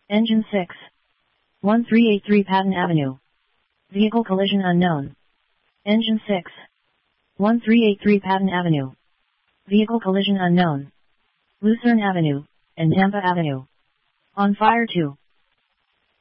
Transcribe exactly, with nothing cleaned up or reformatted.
Engine six. one three eight three Patton Avenue. Vehicle collision unknown. Engine six. one three eight three Patton Avenue. Vehicle collision unknown. Lucerne Avenue, and Tampa Avenue. On fire two.